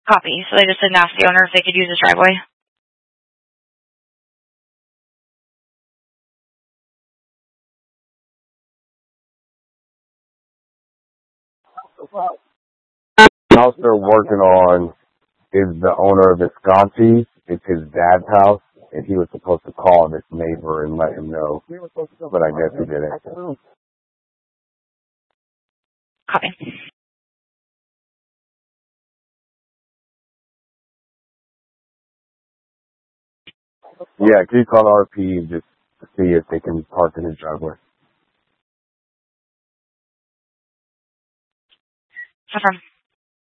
Copy. So they just didn't ask the owner if they could use his driveway? The house they're working on is the owner of Visconti's. It's his dad's house, and he was supposed to call this neighbor and let him know, but I guess he didn't. Copy. Yeah, can you call RP just to see if they can park in his driveway? Confirm.